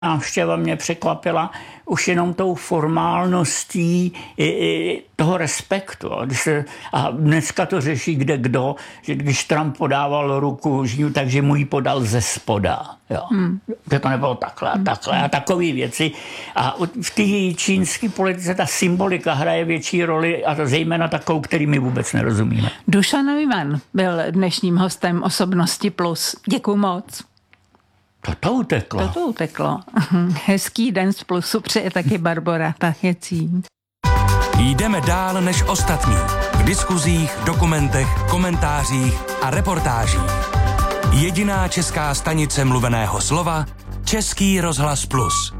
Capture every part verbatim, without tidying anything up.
návštěva mě překvapila už jenom tou formálností i, i toho respektu. Když se, a dneska to řeší kde kdo, že když Trump podával ruku, takže mu ji podal ze spoda. Jo. Hmm. Že to nebylo takhle a takhle a takové věci. A v té čínské politice ta symbolika hraje větší roli a to zejména takovou, který my vůbec nerozumíme. Dušan Neumann byl dnešním hostem Osobnosti Plus. Děkuju moc. Toto uteklo. Toto uteklo. Hezký den z Plusu přeje taky Barbora Tachecí. Jdeme dál než ostatní. V diskuzích, dokumentech, komentářích a reportážích. Jediná česká stanice mluveného slova Český rozhlas Plus.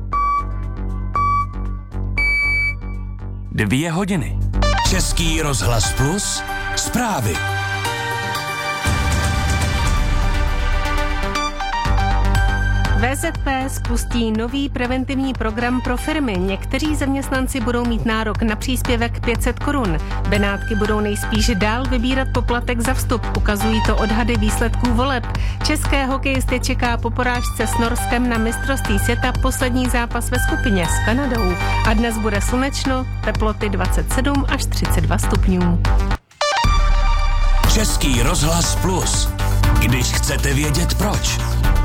Dvě hodiny. Český rozhlas Plus. Zprávy. V Z P spustí nový preventivní program pro firmy. Někteří zaměstnanci budou mít nárok na příspěvek pět set korun. Benátky budou nejspíš dál vybírat poplatek za vstup. Ukazují to odhady výsledků voleb. České hokejisty čeká po porážce s Norskem na mistrovství světa poslední zápas ve skupině s Kanadou. A dnes bude slunečno, teploty dvacet sedm až třicet dva stupňů. Český rozhlas Plus. Když chcete vědět proč.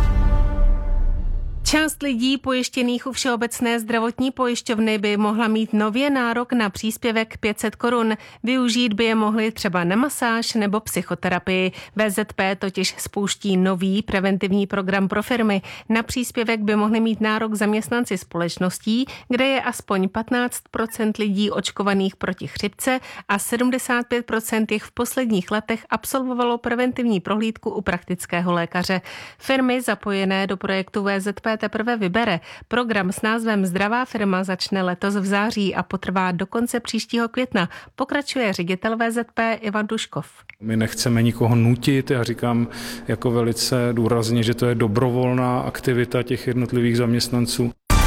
Část lidí pojištěných u Všeobecné zdravotní pojišťovny by mohla mít nově nárok na příspěvek pět set korun. Využít by je mohli třeba na masáž nebo psychoterapii. V Z P totiž spouští nový preventivní program pro firmy. Na příspěvek by mohli mít nárok zaměstnanci společností, kde je aspoň patnáct procent lidí očkovaných proti chřipce a sedmdesát pět procent jich v posledních letech absolvovalo preventivní prohlídku u praktického lékaře. Firmy zapojené do projektu V Z P teprve vybere. Program s názvem Zdravá firma začne letos v září a potrvá do konce příštího května. Pokračuje ředitel V Z P Ivan Duškov. My nechceme nikoho nutit, já říkám jako velice důrazně, že to je dobrovolná aktivita těch jednotlivých zaměstnanců.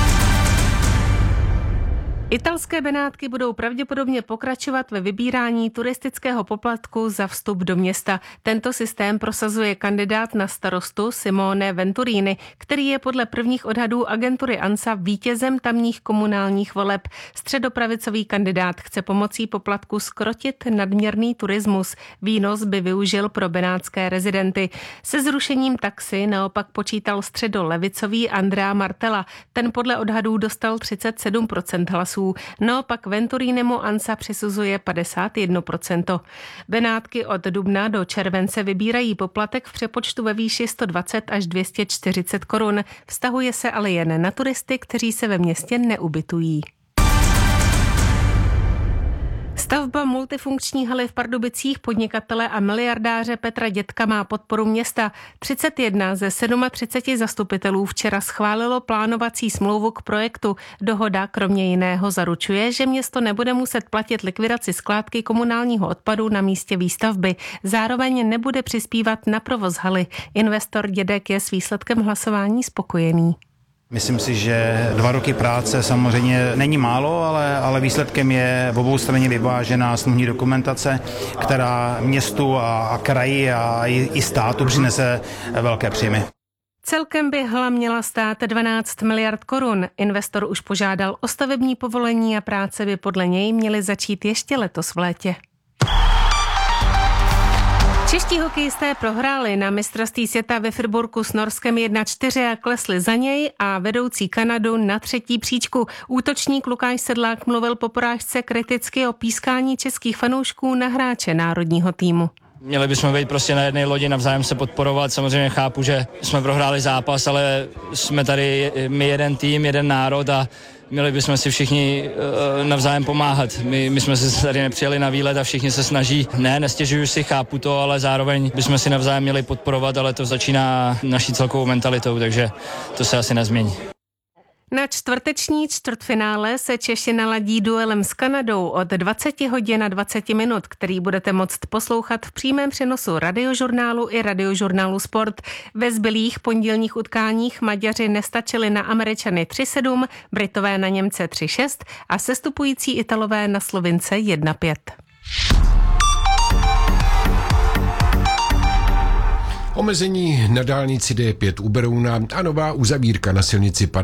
Italské Benátky budou pravděpodobně pokračovat ve vybírání turistického poplatku za vstup do města. Tento systém prosazuje kandidát na starostu Simone Venturini, který je podle prvních odhadů agentury ANSA vítězem tamních komunálních voleb. Středopravicový kandidát chce pomocí poplatku zkrotit nadměrný turismus. Výnos by využil pro benátské rezidenty. Se zrušením taxi naopak počítal středolevicový Andrea Martella. Ten podle odhadů dostal třicet sedm procent hlasů. Naopak Venturinemu ANSA přisuzuje padesát jedna procent. Benátky od dubna do července vybírají poplatek v přepočtu ve výši sto dvacet až dvě stě čtyřicet korun. Vztahuje se ale jen na turisty, kteří se ve městě neubytují. Stavba multifunkční haly v Pardubicích podnikatele a miliardáře Petra Dětka má podporu města. třicet jedna ze třiceti sedmi zastupitelů včera schválilo plánovací smlouvu k projektu. Dohoda kromě jiného zaručuje, že město nebude muset platit likvidaci skládky komunálního odpadu na místě výstavby. Zároveň nebude přispívat na provoz haly. Investor Dědek je s výsledkem hlasování spokojený. Myslím si, že dva roky práce samozřejmě není málo, ale, ale výsledkem je v obou straně vyvážená smluvní dokumentace, která městu a, a kraji a i, i státu přinese velké příjmy. Celkem by hala měla stát dvanáct miliard korun. Investor už požádal o stavební povolení a práce by podle něj měly začít ještě letos v létě. Čeští hokejisté prohráli na mistrovství světa ve Friburku s Norskem jedna čtyři a klesli za něj a vedoucí Kanadu na třetí příčku. Útočník Lukáš Sedlák mluvil po porážce kriticky o pískání českých fanoušků na hráče národního týmu. Měli bychom být prostě na jedné lodi, navzájem se podporovat. Samozřejmě chápu, že jsme prohráli zápas, ale jsme tady my jeden tým, jeden národ a měli bychom si všichni uh, navzájem pomáhat. My, my jsme se tady nepřijeli na výlet a všichni se snaží. Ne, nestěžuju si, chápu to, ale zároveň bychom si navzájem měli podporovat, ale to začíná naší celkovou mentalitou, takže to se asi nezmění. Na čtvrteční čtvrtfinále se Češi naladí duelem s Kanadou od dvacet hodin a dvacet minut, který budete moct poslouchat v přímém přenosu Radiožurnálu i Radiožurnálu Sport. Ve zbylých pondělních utkáních Maďaři nestačili na Američany tři sedm, Britové na Němce tři šest a sestupující Italové na Slovince jedna pět. Omezení na dálnici D pět u Berouna a nová uzavírka na silnici